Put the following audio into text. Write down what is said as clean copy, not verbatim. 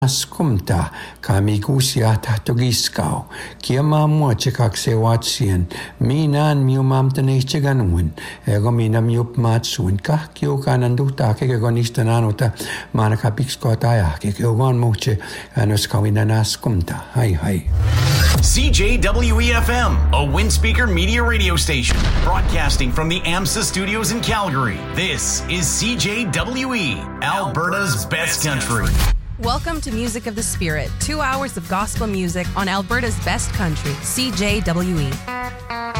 Askumta kami kusia tahtogiskau kia mamua cekak sewatsien minan miumam teneicheganun ego minam yup matsuin kah kio kananduta kegonistananota manakapikskotaya kegogon moche anoskawinan askumta hai. CJWE-FM, a Windspeaker Media radio station, broadcasting from the AMSA studios in Calgary. This is CJWE, Alberta's best country. Welcome to Music of the Spirit, 2 hours of gospel music on Alberta's best country, CJWE.